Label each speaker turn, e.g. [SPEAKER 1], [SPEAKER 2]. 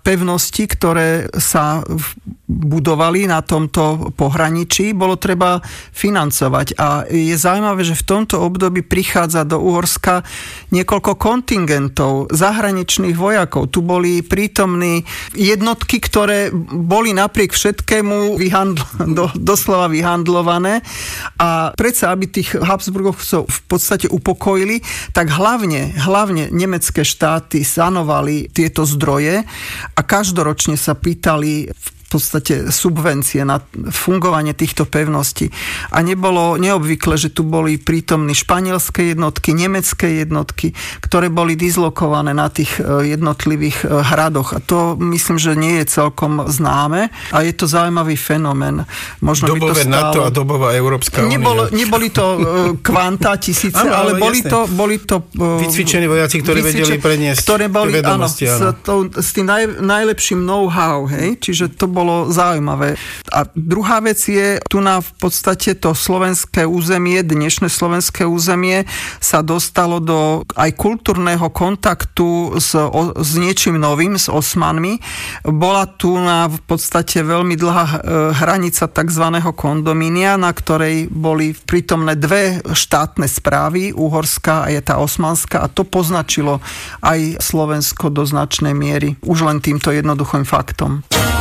[SPEAKER 1] pevnosti, ktoré sa budovali na tomto pohraničí, bolo treba financovať. A je zaujímavé, že v tomto období prichádza do Uhorska niekoľko kontingentov zahraničných vojakov. Tu boli prítomní jednotky, ktoré boli napriek všetkému doslova vyhandlované. A predsa, aby tých Habsburgovcov v podstate upokojili, tak hlavne nemecké štáty sanovali tieto zdroje a každoročne sa pýtali v podstate subvencie na fungovanie týchto pevností. A nebolo neobvykle, že tu boli prítomní španielské jednotky, nemecké jednotky, ktoré boli dislokované na tých jednotlivých hradoch. A to myslím, že nie je celkom známe. A je to zaujímavý fenomén. Možno
[SPEAKER 2] dobové
[SPEAKER 1] by to
[SPEAKER 2] NATO a dobová Európska únia.
[SPEAKER 1] Neboli to kvanta tisíce, ale boli to
[SPEAKER 2] vycvičení vojaci, ktorí vedeli preniesť vedomosti.
[SPEAKER 1] S tým najlepším know-how, hej? Čiže to bolo zaujímavé. A druhá vec je, tu na v podstate to slovenské územie, dnešné slovenské územie sa dostalo do aj kultúrneho kontaktu s niečím novým, s Osmanmi. Bola tu na v podstate veľmi dlhá hranica takzvaného kondomínia, na ktorej boli prítomné dve štátne správy, uhorská a je tá osmanská, a to poznačilo aj Slovensko do značnej miery už len týmto jednoduchým faktom.